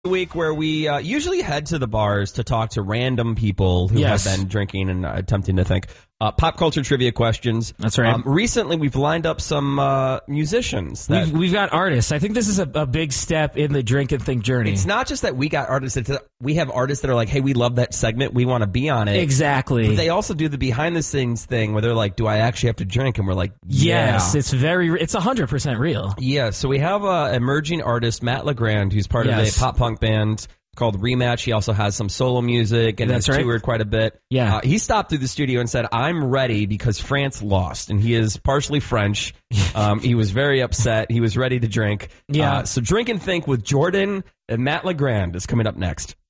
Week where we usually head to the bars to talk to random people who have been drinking and attempting to think. Pop culture trivia questions. That's right. Recently, we've lined up some musicians. We've got artists. I think this is a big step in the drink and think journey. It's not just that we got artists. It's that we have artists that are like, hey, we love that segment. We want to be on it. Exactly. But they also do the behind-the-scenes thing where they're like, do I actually have to drink? And we're like, yes, it's 100% real. Yeah, so we have emerging artist Matt LeGrand, who's part of a pop-punk band called Rematch. He also has some solo music and has toured quite a bit. Yeah. He stopped through the studio and said, I'm ready because France lost. And he is partially French. He was very upset. He was ready to drink. Yeah. So Drink and Think with Jordan and Matt LeGrand is coming up next.